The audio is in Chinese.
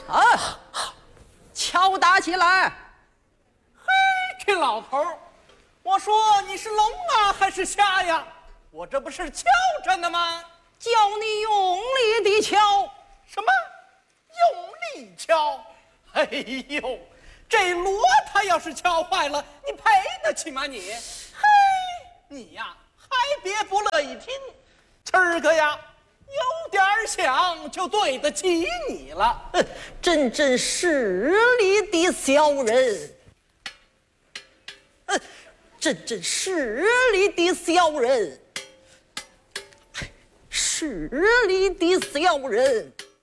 啊，敲打起来！ 嘿，这老头儿，我说你是龙啊还是虾呀？我这不是敲着呢吗？ 叫你用力地敲。 什么？用力敲？哎呦，这锣它要是敲坏了，你赔得起吗你？嘿，你呀，还别不乐意听，今儿个呀，有点响就对得起你了。 真势利的小人，真势利的小人，势利的小人。